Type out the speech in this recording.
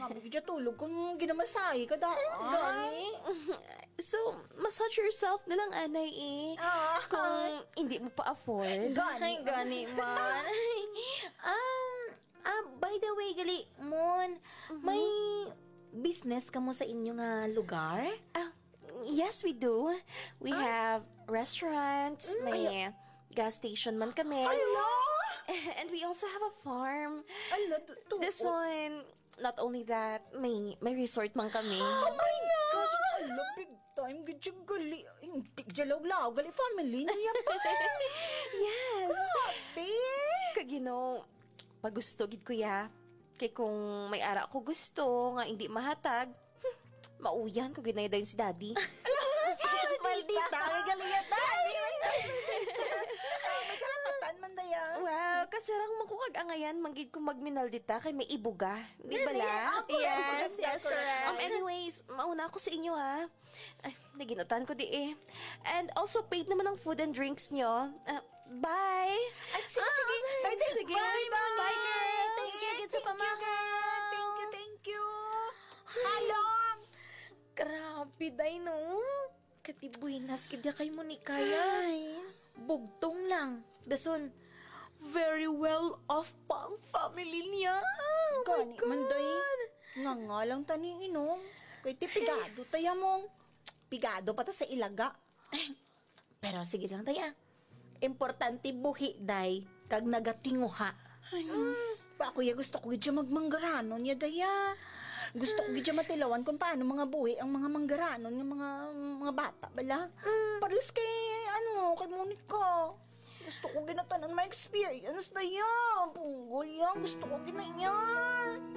Kami kaya tulog kung ginamasahe ka daan. Gani? So, massage yourself na lang, anay eh. Kung hindi mo pa afford. Gani. Ay, gani man. By the way, gali, Mon, may business ka mo sa inyo nga lugar? Yes, we do. We have restaurants, may gas station man kami. Ala! And we also have a farm. Ala, This one, not only that, may resort man kami. Oh my gosh! Ala, big time. Gidya gali. Hindi jalaw-law. Gali family niya pa. Yes. Grabe! Kag, pag gusto gid kuya, kay kung may ara ko gusto nga hindi mahatag, mauyan ko ginay dayon si daddy. Maldita, may galiyatan! May karapatan man daya. Well, kasarang magkukagangayan, manggid ko magminal dita kay may ibuga. Di ba la? Yes, correct. Anyways, mauna ako sa inyo ha. Ay, naginutan ko di eh. And also, paid naman ang food and drinks nyo. Bye! At sige. Bye, Sige. Bye, Bye, girls. Thank you. Thank you. Halong! Grabe, day, no? Katibuinas, kidya kay mo ni Kaya. Bugtong lang. Dason, very well off pa ang family niya. Oh my Gani, God. manday. Nga lang tani inom. Kaya ti pigado tayo mong. Pigado pa ta sa ilaga. Pero sige lang, day, Importante buhi, day, kag nagatinguha. Pa kuya gusto ko gidya magmanggaranon niya daya. Gusto ko gidya matilawan kung paano mga buhi ang mga manggaranon ng mga bata bala. Paris kay kay Monica. Gusto ko ginatanan ma-experience daya. Punggol yan. Gusto ko ginayan.